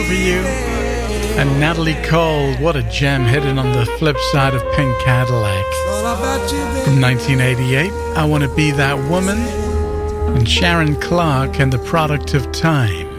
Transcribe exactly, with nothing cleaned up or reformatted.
for you. And Natalie Cole, what a gem, hidden on the flip side of Pink Cadillac. From nineteen eighty-eight, I Want to Be That Woman. And Sharon Clark and The Product of Time.